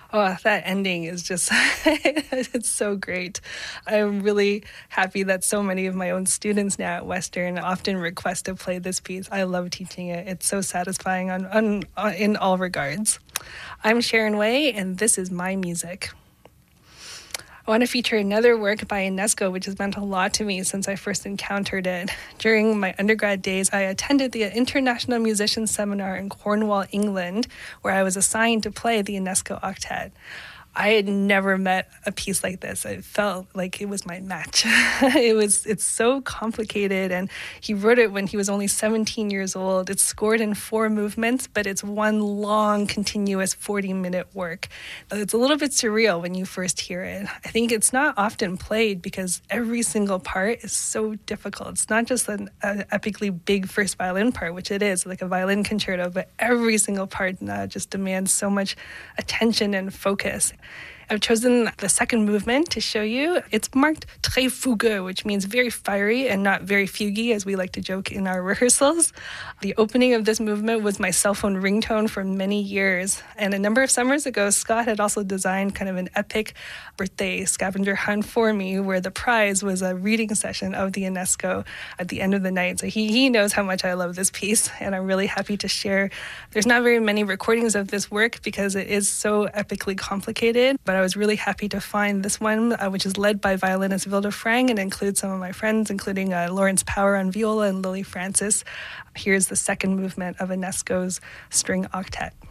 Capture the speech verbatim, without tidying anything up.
Oh, that ending is just, it's so great. I'm really happy that so many of my own students now at Western often request to play this piece. I love teaching it. It's so satisfying on, on, on in all regards. I'm Sharon Way, and this is my music. I want to feature another work by Inesco, which has meant a lot to me since I first encountered it. During my undergrad days, I attended the International Musicians Seminar in Cornwall, England, where I was assigned to play the Inesco Octet. I had never met a piece like this. I felt like it was my match. it was, it's so complicated, and he wrote it when he was only seventeen years old. It's scored in four movements, but it's one long, continuous forty-minute work. It's a little bit surreal when you first hear it. I think it's not often played because every single part is so difficult. It's not just an uh, epically big first violin part, which it is, like a violin concerto, but every single part uh, just demands so much attention and focus. I've chosen the second movement to show you. It's marked très fougueux, which means very fiery and not very fuguey, as we like to joke in our rehearsals. The opening of this movement was my cell phone ringtone for many years. And a number of summers ago, Scott had also designed kind of an epic birthday scavenger hunt for me, where the prize was a reading session of the Inesco at the end of the night. So he, he knows how much I love this piece, and I'm really happy to share. There's not very many recordings of this work because it is so epically complicated, but I was really happy to find this one, uh, which is led by violinist Vilde Frang and includes some of my friends, including uh, Lawrence Power on viola and Lily Francis. Here's the second movement of Inesco's String Octet.